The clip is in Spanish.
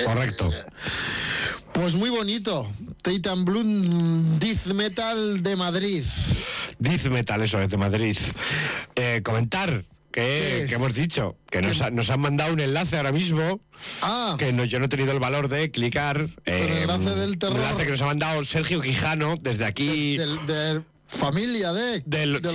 Correcto. Pues muy bonito. Titan Bloom Death Metal de Madrid. Death Metal, eso es de Madrid. Comentar que hemos dicho que nos han mandado un enlace ahora mismo que yo no he tenido el valor de clicar. El enlace del terror. Un enlace que nos ha mandado Sergio Quijano desde aquí. De familia de